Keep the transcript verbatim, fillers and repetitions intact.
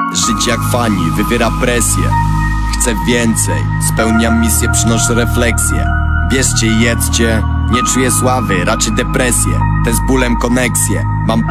Żyć jak fani, wywiera presję. Chcę więcej, spełniam misję, przynoszę refleksję. Bierzcie i jedzcie, nie czuję sławy, raczej depresję. Te z bólem koneksje.